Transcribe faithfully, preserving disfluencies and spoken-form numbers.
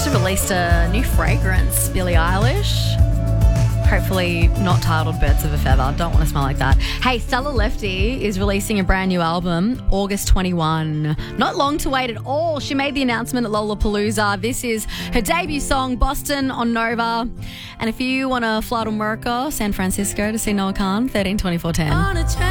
also released a new fragrance, Billie Eilish. Hopefully not titled Birds of a Feather. Don't want to smell like that. Hey, Stella Lefty is releasing a brand new album, August twenty-first. Not long to wait at all. She made the announcement at Lollapalooza. This is her debut song, Boston, on Nova. And if you want to fly to America, San Francisco to see Noah Khan, thirteen twenty-four ten.